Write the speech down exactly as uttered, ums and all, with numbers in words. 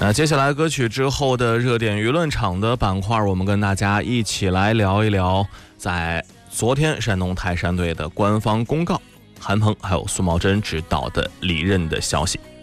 那接下来歌曲之后的热点舆论场的板块，我们跟大家一起来聊一聊，在昨天山东泰山队的官方公告，韩鹏还有苏茂贞指导的离任的消息。